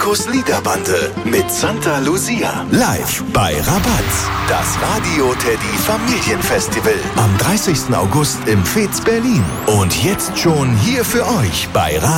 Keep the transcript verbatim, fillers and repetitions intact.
Markus Liederbande mit Santa Lucia. Live bei Rabatz. Das Radio Teddy Familienfestival. Am dreißigsten August im Fez Berlin. Und jetzt schon hier für euch bei Radio